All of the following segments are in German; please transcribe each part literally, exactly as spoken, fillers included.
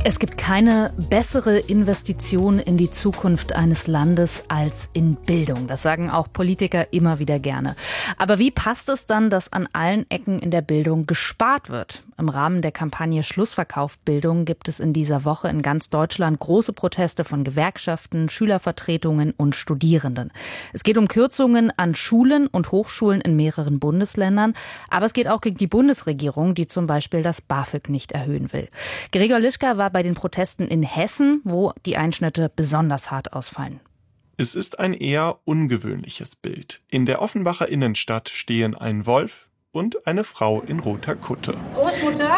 Es gibt keine bessere Investition in die Zukunft eines Landes als in Bildung. Das sagen auch Politiker immer wieder gerne. Aber wie passt es dann, dass an allen Ecken in der Bildung gespart wird? Im Rahmen der Kampagne Schlussverkauf Bildung gibt es in dieser Woche in ganz Deutschland große Proteste von Gewerkschaften, Schülervertretungen und Studierenden. Es geht um Kürzungen an Schulen und Hochschulen in mehreren Bundesländern. Aber es geht auch gegen die Bundesregierung, die zum Beispiel das BAföG nicht erhöhen will. Gregor Lischka war bei den Protesten in Hessen, wo die Einschnitte besonders hart ausfallen. Es ist ein eher ungewöhnliches Bild. In der Offenbacher Innenstadt stehen ein Wolf und eine Frau in roter Kutte. Großmutter,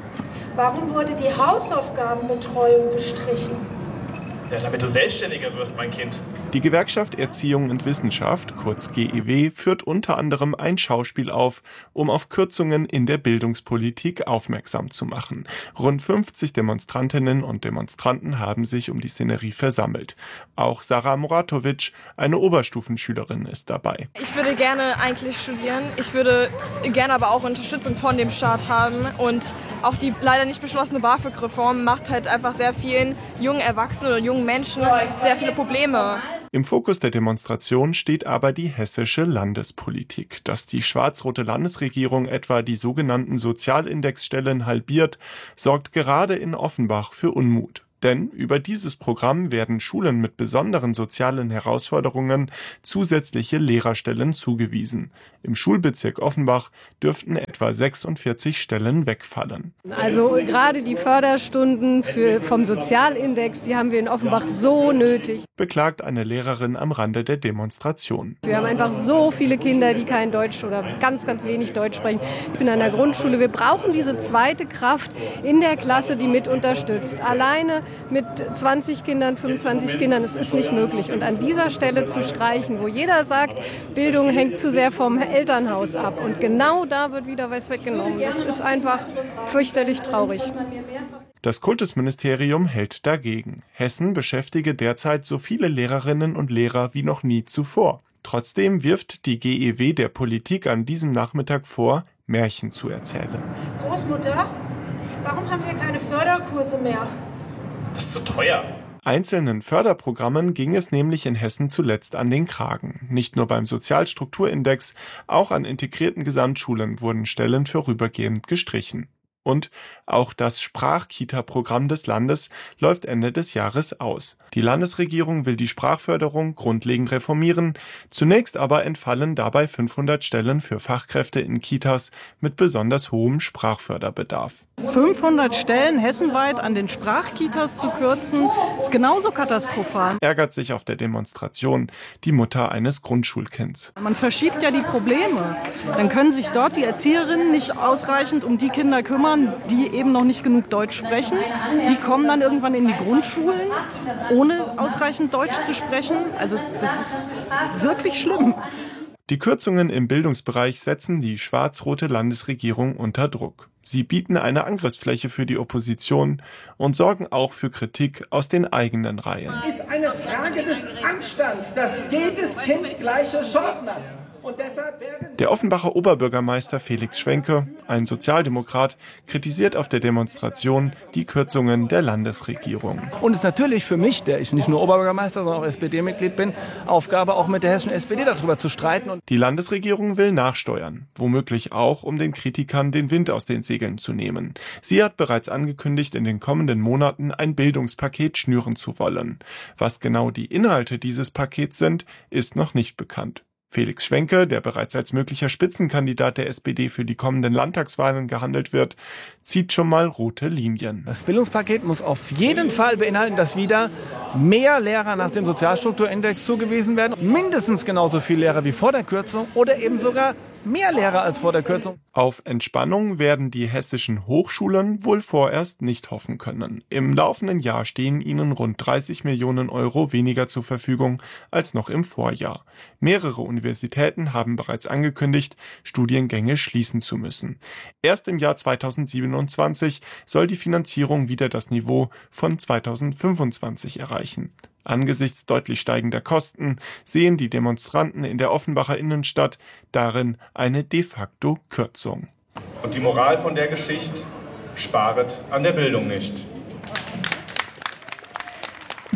warum wurde die Hausaufgabenbetreuung gestrichen? Ja, damit du selbstständiger wirst, mein Kind. Die Gewerkschaft Erziehung und Wissenschaft, kurz G E W, führt unter anderem ein Schauspiel auf, um auf Kürzungen in der Bildungspolitik aufmerksam zu machen. Rund fünfzig Demonstrantinnen und Demonstranten haben sich um die Szenerie versammelt. Auch Sarah Muratovic, eine Oberstufenschülerin, ist dabei. Ich würde gerne eigentlich studieren. Ich würde gerne aber auch Unterstützung von dem Staat haben. Und auch die leider nicht beschlossene BAföG-Reform macht halt einfach sehr vielen jungen Erwachsenen und jungen Menschen sehr viele Probleme. Im Fokus der Demonstration steht aber die hessische Landespolitik. Dass die schwarz-rote Landesregierung etwa die sogenannten Sozialindexstellen halbiert, sorgt gerade in Offenbach für Unmut. Denn über dieses Programm werden Schulen mit besonderen sozialen Herausforderungen zusätzliche Lehrerstellen zugewiesen. Im Schulbezirk Offenbach dürften etwa sechsundvierzig Stellen wegfallen. Also gerade die Förderstunden für, vom Sozialindex, die haben wir in Offenbach so nötig. Beklagt eine Lehrerin am Rande der Demonstration. Wir haben einfach so viele Kinder, die kein Deutsch oder ganz, ganz wenig Deutsch sprechen. Ich bin an der Grundschule. Wir brauchen diese zweite Kraft in der Klasse, die mit unterstützt. Alleine mit zwanzig Kindern, fünfundzwanzig Kindern, es ist nicht möglich. Und an dieser Stelle zu streichen, wo jeder sagt, Bildung hängt zu sehr vom Elternhaus ab. Und genau da wird wieder was weggenommen. Das ist einfach fürchterlich traurig. Das Kultusministerium hält dagegen. Hessen beschäftige derzeit so viele Lehrerinnen und Lehrer wie noch nie zuvor. Trotzdem wirft die G E W der Politik an diesem Nachmittag vor, Märchen zu erzählen. Großmutter, warum haben wir keine Förderkurse mehr? Das ist zu teuer. Einzelnen Förderprogrammen ging es nämlich in Hessen zuletzt an den Kragen. Nicht nur beim Sozialstrukturindex, auch an integrierten Gesamtschulen wurden Stellen vorübergehend gestrichen. Und auch das Sprachkita-Programm des Landes läuft Ende des Jahres aus. Die Landesregierung will die Sprachförderung grundlegend reformieren. Zunächst aber entfallen dabei fünfhundert Stellen für Fachkräfte in Kitas mit besonders hohem Sprachförderbedarf. fünfhundert Stellen hessenweit an den Sprachkitas zu kürzen, ist genauso katastrophal. Ärgert sich auf der Demonstration die Mutter eines Grundschulkinds. Man verschiebt ja die Probleme. Dann können sich dort die Erzieherinnen nicht ausreichend um die Kinder kümmern, die eben noch nicht genug Deutsch sprechen. Die kommen dann irgendwann in die Grundschulen, ohne ausreichend Deutsch zu sprechen. Also das ist wirklich schlimm. Die Kürzungen im Bildungsbereich setzen die schwarz-rote Landesregierung unter Druck. Sie bieten eine Angriffsfläche für die Opposition und sorgen auch für Kritik aus den eigenen Reihen. Es ist eine Frage des Anstands, dass jedes Kind gleiche Chancen hat. Und deshalb werden Der Offenbacher Oberbürgermeister Felix Schwenke, ein Sozialdemokrat, kritisiert auf der Demonstration die Kürzungen der Landesregierung. Und es ist natürlich für mich, der ich nicht nur Oberbürgermeister, sondern auch S P D-Mitglied bin, Aufgabe, auch mit der hessischen S P D darüber zu streiten. Die Landesregierung will nachsteuern, womöglich auch, um den Kritikern den Wind aus den Segeln zu nehmen. Sie hat bereits angekündigt, in den kommenden Monaten ein Bildungspaket schnüren zu wollen. Was genau die Inhalte dieses Pakets sind, ist noch nicht bekannt. Felix Schwenke, der bereits als möglicher Spitzenkandidat der S P D für die kommenden Landtagswahlen gehandelt wird, zieht schon mal rote Linien. Das Bildungspaket muss auf jeden Fall beinhalten, dass wieder mehr Lehrer nach dem Sozialstrukturindex zugewiesen werden. Mindestens genauso viele Lehrer wie vor der Kürzung oder eben sogar mehr Lehrer als vor der Kürzung. Auf Entspannung werden die hessischen Hochschulen wohl vorerst nicht hoffen können. Im laufenden Jahr stehen ihnen rund dreißig Millionen Euro weniger zur Verfügung als noch im Vorjahr. Mehrere Universitäten haben bereits angekündigt, Studiengänge schließen zu müssen. Erst im Jahr zweitausendsiebenundzwanzig soll die Finanzierung wieder das Niveau von zweitausendfünfundzwanzig erreichen. Angesichts deutlich steigender Kosten sehen die Demonstranten in der Offenbacher Innenstadt darin eine de facto Kürzung. Und die Moral von der Geschichte: Sparet an der Bildung nicht.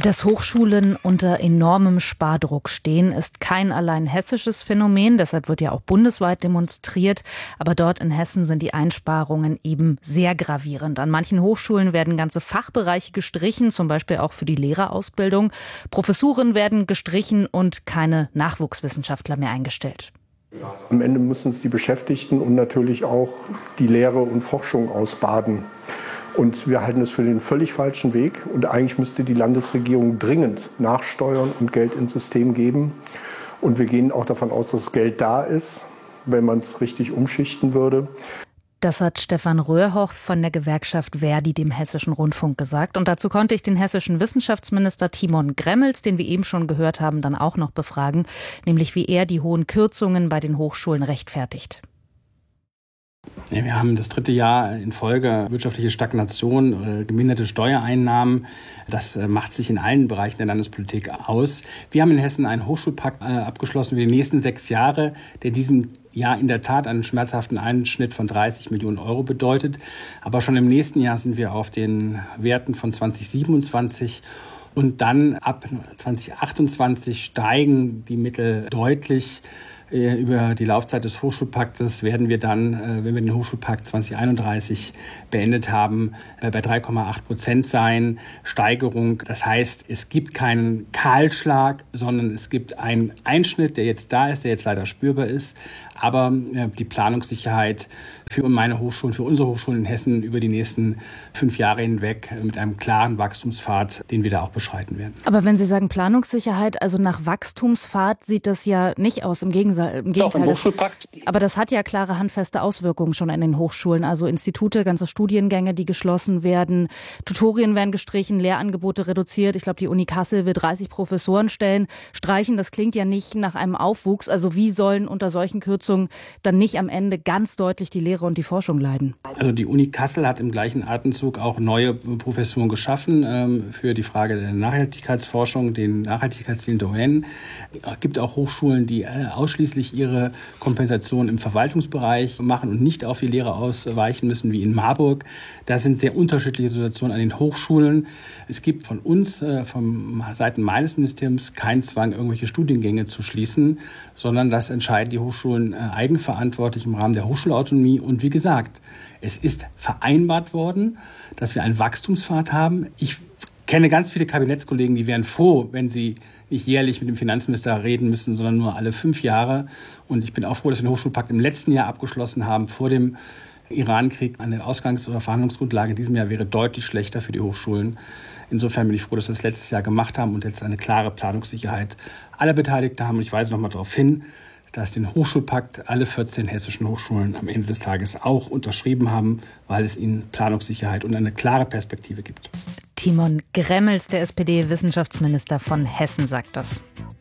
Dass Hochschulen unter enormem Spardruck stehen, ist kein allein hessisches Phänomen. Deshalb wird ja auch bundesweit demonstriert. Aber dort in Hessen sind die Einsparungen eben sehr gravierend. An manchen Hochschulen werden ganze Fachbereiche gestrichen, zum Beispiel auch für die Lehrerausbildung. Professuren werden gestrichen und keine Nachwuchswissenschaftler mehr eingestellt. Am Ende müssen es die Beschäftigten und natürlich auch die Lehre und Forschung ausbaden. Und wir halten es für den völlig falschen Weg. Und eigentlich müsste die Landesregierung dringend nachsteuern und Geld ins System geben. Und wir gehen auch davon aus, dass das Geld da ist, wenn man es richtig umschichten würde. Das hat Stefan Röhrhoff von der Gewerkschaft Verdi dem Hessischen Rundfunk gesagt. Und dazu konnte ich den hessischen Wissenschaftsminister Timon Gremmels, den wir eben schon gehört haben, dann auch noch befragen, nämlich wie er die hohen Kürzungen bei den Hochschulen rechtfertigt. Ja, wir haben das dritte Jahr in Folge wirtschaftliche Stagnation, äh, geminderte Steuereinnahmen. Das äh, macht sich in allen Bereichen der Landespolitik aus. Wir haben in Hessen einen Hochschulpakt äh, abgeschlossen für die nächsten sechs Jahre, der diesem Jahr in der Tat einen schmerzhaften Einschnitt von dreißig Millionen Euro bedeutet. Aber schon im nächsten Jahr sind wir auf den Werten von zwanzig siebenundzwanzig. Und dann ab zwanzig achtundzwanzig steigen die Mittel deutlich. Über die Laufzeit des Hochschulpaktes werden wir dann, wenn wir den Hochschulpakt zwanzig einunddreißig beendet haben, bei drei Komma acht Prozent sein. Steigerung. Das heißt, es gibt keinen Kahlschlag, sondern es gibt einen Einschnitt, der jetzt da ist, der jetzt leider spürbar ist. Aber die Planungssicherheit für meine Hochschulen, für unsere Hochschulen in Hessen über die nächsten fünf Jahre hinweg mit einem klaren Wachstumspfad, den wir da auch beschreiten werden. Aber wenn Sie sagen Planungssicherheit, also nach Wachstumspfad sieht das ja nicht aus. Im Gegenteil. Im Gegenteil, Doch, im Hochschulpakt. Das, aber das hat ja klare handfeste Auswirkungen schon an den Hochschulen. Also Institute, ganze Studiengänge, die geschlossen werden, Tutorien werden gestrichen, Lehrangebote reduziert. Ich glaube, die Uni Kassel will dreißig Professorenstellen streichen. Das klingt ja nicht nach einem Aufwuchs. Also wie sollen unter solchen Kürzungen dann nicht am Ende ganz deutlich die Lehre und die Forschung leiden? Also die Uni Kassel hat im gleichen Atemzug auch neue Professuren geschaffen ähm, für die Frage der Nachhaltigkeitsforschung, den Nachhaltigkeitszielen der U N. Es gibt auch Hochschulen, die äh, ausschließlich ihre Kompensation im Verwaltungsbereich machen und nicht auf die Lehre ausweichen müssen, wie in Marburg. Da sind sehr unterschiedliche Situationen an den Hochschulen. Es gibt von uns, äh, von Seiten meines Ministeriums, keinen Zwang, irgendwelche Studiengänge zu schließen, sondern das entscheiden die Hochschulen äh, eigenverantwortlich im Rahmen der Hochschulautonomie. Und wie gesagt, es ist vereinbart worden, dass wir einen Wachstumspfad haben. Ich kenne ganz viele Kabinettskollegen, die wären froh, wenn sie nicht jährlich mit dem Finanzminister reden müssen, sondern nur alle fünf Jahre. Und ich bin auch froh, dass wir den Hochschulpakt im letzten Jahr abgeschlossen haben, vor dem Irankrieg. Eine Ausgangs- oder Verhandlungsgrundlage in diesem Jahr wäre deutlich schlechter für die Hochschulen. Insofern bin ich froh, dass wir das letztes Jahr gemacht haben und jetzt eine klare Planungssicherheit aller Beteiligten haben. Und ich weise noch mal darauf hin, dass den Hochschulpakt alle vierzehn hessischen Hochschulen am Ende des Tages auch unterschrieben haben, weil es ihnen Planungssicherheit und eine klare Perspektive gibt. Timon Gremmels, der S P D-Wissenschaftsminister von Hessen, sagt das.